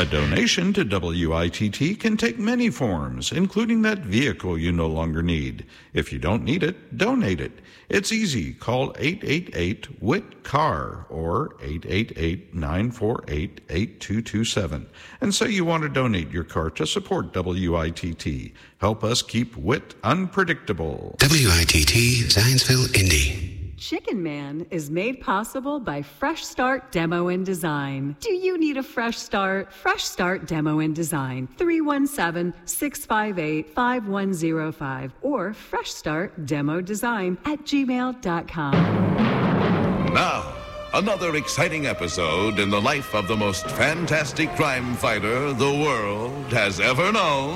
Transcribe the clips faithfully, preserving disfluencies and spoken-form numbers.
A donation to W I T T can take many forms, including that vehicle you no longer need. If you don't need it, donate it. It's easy. Call eight eight eight W I T C A R or eight eight eight, nine four eight, eight two two seven and say you want to donate your car to support W I T T. Help us keep W I T unpredictable. W I T T, Zionsville, Indy. Chicken Man is made possible by Fresh Start Demo and Design. Do you need a fresh start? Fresh Start Demo and Design. three one seven, six five eight, five one zero five or fresh start demo design at gmail dot com. Now, another exciting episode in the life of the most fantastic crime fighter the world has ever known.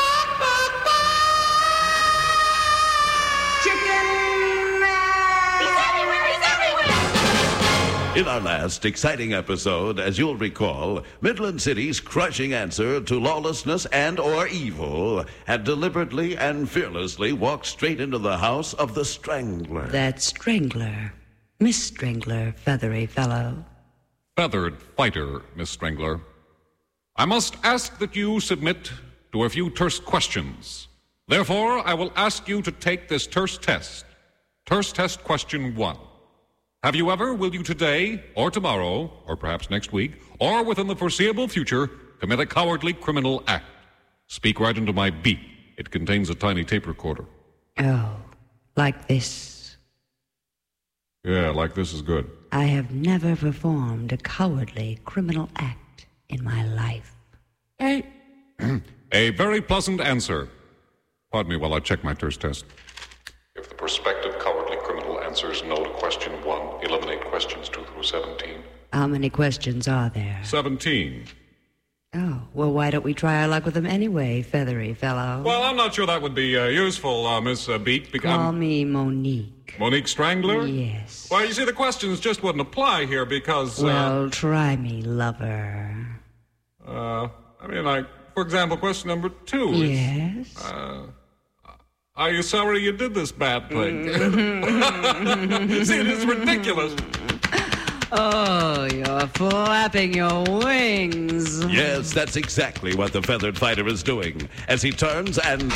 In our last exciting episode, as you'll recall, Midland City's crushing answer to lawlessness and or evil had deliberately and fearlessly walked straight into the house of the Strangler. That Strangler. Miss Strangler, feathery fellow. Feathered fighter, Miss Strangler. I must ask that you submit to a few terse questions. Therefore, I will ask you to take this terse test. Terse test question one. Have you ever, will you today, or tomorrow, or perhaps next week, or within the foreseeable future, commit a cowardly criminal act? Speak right into my beak. It contains a tiny tape recorder. Oh, like this. Yeah, like this is good. I have never performed a cowardly criminal act in my life. A, a very pleasant answer. Pardon me while I check my terse test. If the prospective cowardly criminal answers no to question one, eliminate questions two through seventeen. How many questions are there? Seventeen. Oh, well, why don't we try our luck with them anyway, feathery fellow? Well, I'm not sure that would be uh, useful, uh, Miss uh, Beak. Because Call I'm... me Monique. Monique Strangler? Yes. Well, you see, the questions just wouldn't apply here because... Uh... Well, try me, lover. Uh, I mean, like, for example, question number two. Yes? Is, uh... Are you sorry you did this bad thing? See, it is ridiculous. Oh, you're flapping your wings. Yes, that's exactly what the feathered fighter is doing as he turns and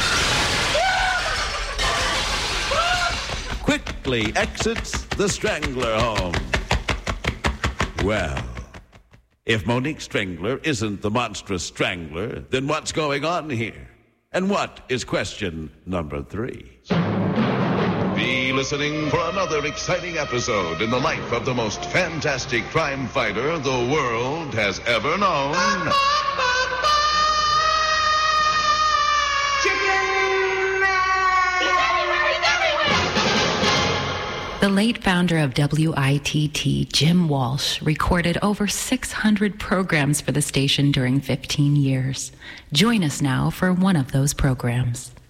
quickly exits the Strangler home. Well, if Monique Strangler isn't the monstrous Strangler, then what's going on here? And what is question number three? Be listening for another exciting episode in the life of the most fantastic crime fighter the world has ever known. The late founder of W I T T, Jim Walsh, recorded over six hundred programs for the station during fifteen years. Join us now for one of those programs.